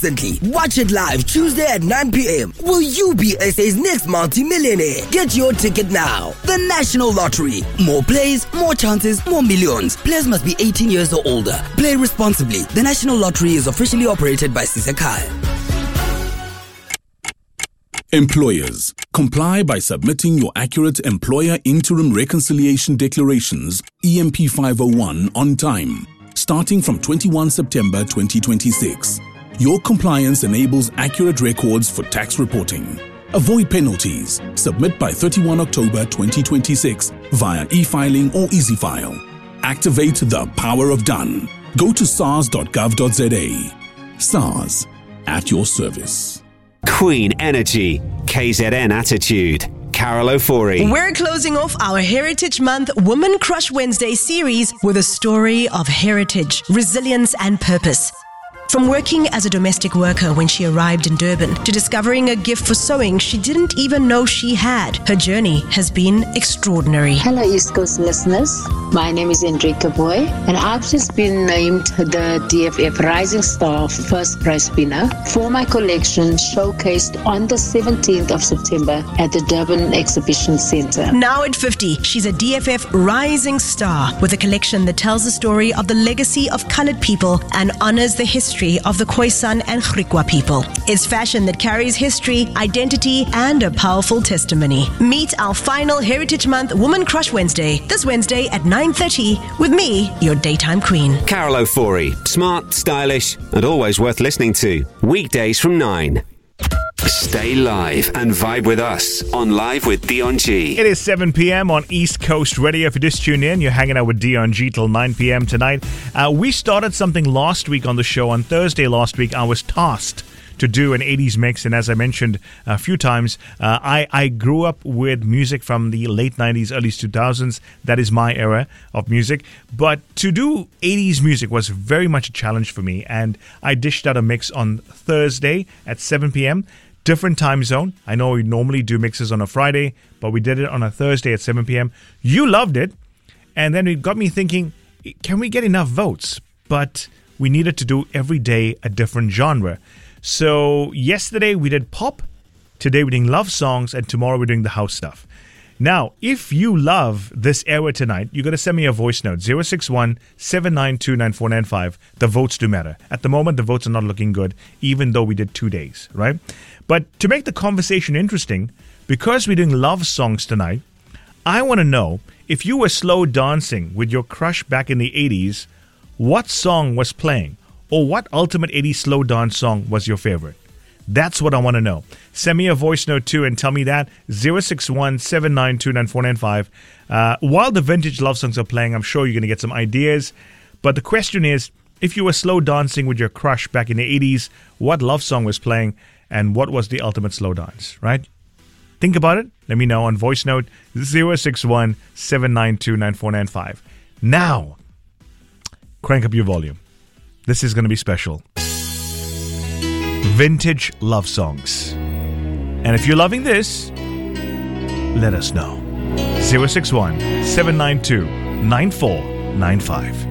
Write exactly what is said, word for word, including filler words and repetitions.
Watch it live Tuesday at nine p.m. Will you be S A's next multi-millionaire? Get your ticket now. The National Lottery. More plays, more chances, more millions. Players must be eighteen years or older. Play responsibly. The National Lottery is officially operated by Sisakai. Employers, comply by submitting your accurate Employer Interim Reconciliation Declarations E M P five oh one on time, starting from twenty-first September twenty twenty-six. Your compliance enables accurate records for tax reporting. Avoid penalties. Submit by thirty-first October twenty twenty-six via e-filing or EasyFile. Activate the power of done. Go to sars dot gov dot z a. SARS, at your service. Queen Energy, K Z N Attitude. Carol Ofori. We're closing off our Heritage Month Woman Crush Wednesday series with a story of heritage, resilience and purpose. From working as a domestic worker when she arrived in Durban to discovering a gift for sewing she didn't even know she had, her journey has been extraordinary. Hello East Coast listeners, my name is Enrique Boy and I've just been named the D F F Rising Star First Prize winner for my collection showcased on the seventeenth of September at the Durban Exhibition Centre. Now at fifty, she's a D F F Rising Star with a collection that tells the story of the legacy of coloured people and honours the history of the Khoisan and Griqua people. It's fashion that carries history, identity, and a powerful testimony. Meet our final Heritage Month Woman Crush Wednesday, this Wednesday at nine thirty with me, your daytime queen. Carol Ofori, smart, stylish, and always worth listening to. Weekdays from nine. Stay live and vibe with us on Live with Dion G. It is seven p.m. on East Coast Radio. If you just tuned in, you're hanging out with Dion G till nine p.m. tonight. Uh, we started something last week on the show. On Thursday last week, I was tasked to do an eighties mix, and as I mentioned a few times, uh, I, I grew up with music from the late nineties, early two thousands. That is my era of music. But to do eighties music was very much a challenge for me, and I dished out a mix on Thursday at seven p.m. Different time zone. I know we normally do mixes on a Friday, but we did it on a Thursday at seven p.m. You loved it, and then it got me thinking, can we get enough votes? But we needed to do every day a different genre. So yesterday we did pop, today we're doing love songs, and tomorrow we're doing the house stuff. Now, if you love this era tonight, you got to send me a voice note, zero six one, seven nine two, nine four nine five. The votes do matter. At the moment, the votes are not looking good, even though we did two days, right? But to make the conversation interesting, because we're doing love songs tonight, I want to know, if you were slow dancing with your crush back in the eighties, what song was playing? Or what ultimate eighties slow dance song was your favorite? That's what I want to know. Send me a voice note too and tell me that. zero six one, seven nine two, nine four nine five. Uh, while the vintage love songs are playing, I'm sure you're going to get some ideas. But the question is, if you were slow dancing with your crush back in the eighties, what love song was playing and what was the ultimate slow dance, right? Think about it. Let me know on voice note zero six one, seven nine two, nine four nine five. Now, crank up your volume. This is going to be special. Vintage love songs. And if you're loving this, let us know. zero six one, seven nine two, nine four nine five.